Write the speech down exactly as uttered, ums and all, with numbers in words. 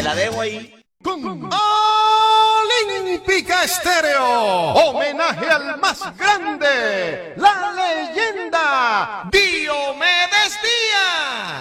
la dejo ahí. Con Olímpica Estéreo, homenaje al más grande, la leyenda Diomedes.